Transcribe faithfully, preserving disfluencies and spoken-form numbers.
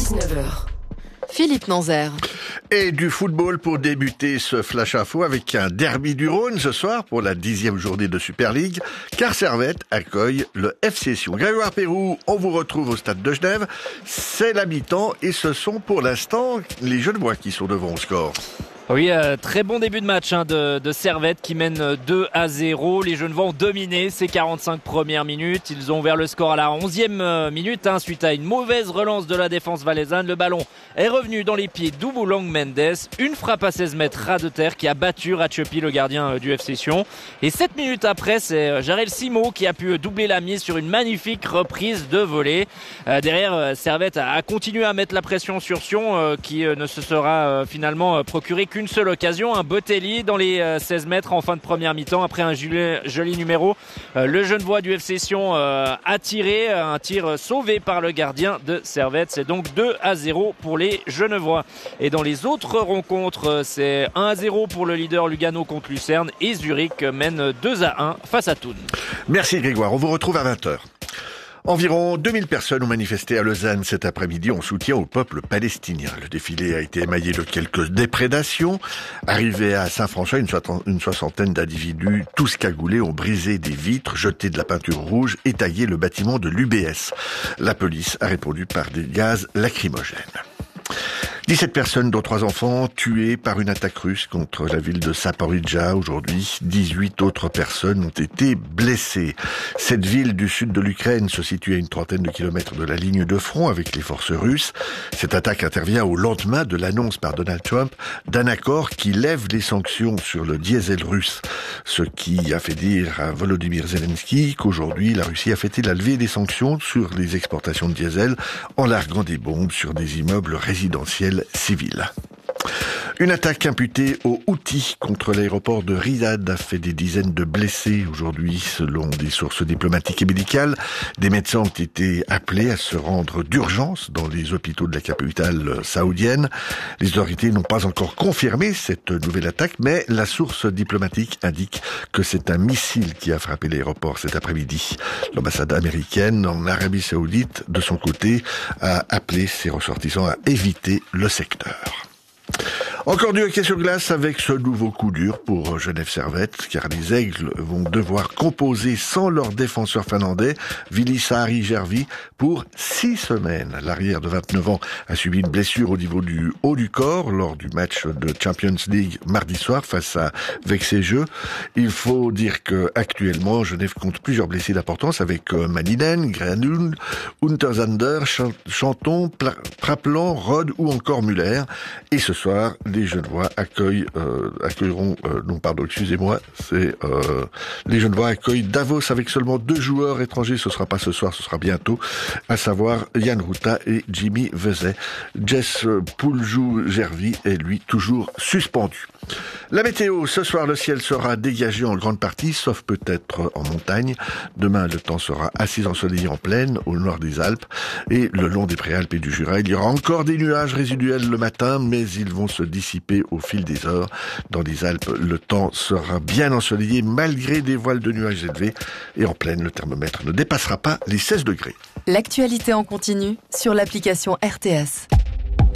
dix-neuf heures. Philippe Nanzer. Et du football pour débuter ce Flash Info avec un derby du Rhône ce soir pour la dixième journée de Super League, car Servette accueille le F C Sion. Grégoire Pérou, on vous retrouve au stade de Genève. C'est la mi-temps et ce sont pour l'instant les Genevois qui sont devant au score. Oui, euh, très bon début de match hein, de, de Servette qui mène deux à zéro. Les Genevois ont dominé ces quarante-cinq premières minutes. Ils ont ouvert le score à la onzième minute hein, suite à une mauvaise relance de la défense valaisanne. Le ballon est revenu dans les pieds d'Ouboulang Mendes. Une frappe à seize mètres ras de terre qui a battu Ratchepi, le gardien euh, du F C Sion. Et sept minutes après, c'est euh, Jarel Simo qui a pu doubler la mise sur une magnifique reprise de volée. Euh, derrière, euh, Servette a, a continué à mettre la pression sur Sion euh, qui euh, ne se sera euh, finalement euh, procuré qu'une Une seule occasion, un Botelli dans les seize mètres en fin de première mi-temps après un joli, joli numéro. Euh, le Genevois du F C Sion euh, a tiré, un tir sauvé par le gardien de Servette. C'est donc deux à zéro pour les Genevois. Et dans les autres rencontres, c'est un à zéro pour le leader Lugano contre Lucerne et Zurich mène deux à un face à Thun. Merci Grégoire, on vous retrouve à vingt heures. Environ deux mille personnes ont manifesté à Lausanne cet après-midi en soutien au peuple palestinien. Le défilé a été émaillé de quelques déprédations. Arrivés à Saint-François, une soixantaine d'individus, tous cagoulés, ont brisé des vitres, jeté de la peinture rouge et taillé le bâtiment de l'U B S. La police a répondu par des gaz lacrymogènes. dix-sept personnes, dont trois enfants, tuées par une attaque russe contre la ville de Zaporijia aujourd'hui. dix-huit autres personnes ont été blessées. Cette ville du sud de l'Ukraine se situe à une trentaine de kilomètres de la ligne de front avec les forces russes. Cette attaque intervient au lendemain de l'annonce par Donald Trump d'un accord qui lève les sanctions sur le diesel russe. Ce qui a fait dire à Volodymyr Zelensky qu'aujourd'hui la Russie a fêté la levée des sanctions sur les exportations de diesel en larguant des bombes sur des immeubles résidentiels civils. Une attaque imputée aux Houthis contre l'aéroport de Riyad a fait des dizaines de blessés aujourd'hui, selon des sources diplomatiques et médicales. Des médecins ont été appelés à se rendre d'urgence dans les hôpitaux de la capitale saoudienne. Les autorités n'ont pas encore confirmé cette nouvelle attaque, mais la source diplomatique indique que c'est un missile qui a frappé l'aéroport cet après-midi. L'ambassade américaine en Arabie Saoudite, de son côté, a appelé ses ressortissants à éviter le secteur. Encore du hockey sur glace avec ce nouveau coup dur pour Genève Servette, car les Aigles vont devoir composer sans leur défenseur finlandais, Vili Saari-Järvi, pour six semaines. L'arrière de vingt-neuf ans a subi une blessure au niveau du haut du corps lors du match de Champions League mardi soir face à Växjö. Il faut dire que actuellement Genève compte plusieurs blessés d'importance avec Maninen, Granul, Unterzander, Chanton, Praplan, Rod ou encore Muller. Et ce soir, les Genevois accueillent, euh, accueilleront, euh, non pardon, excusez-moi, c'est euh, les Genevois accueillent Davos avec seulement deux joueurs étrangers. Ce sera pas ce soir, ce sera bientôt, à savoir Jan Ruta et Jimmy Vezet. Jess Pouljou-Gervy est lui toujours suspendu. La météo, ce soir le ciel sera dégagé en grande partie, sauf peut-être en montagne. Demain le temps sera assez ensoleillé en plaine, au nord des Alpes, et le long des Préalpes et du Jura. Il y aura encore des nuages résiduels le matin, mais ils vont se dissiper au fil des heures. Dans les Alpes, le temps sera bien ensoleillé malgré des voiles de nuages élevés, et en plaine, le thermomètre ne dépassera pas les seize degrés. L'actualité en continu sur l'application R T S.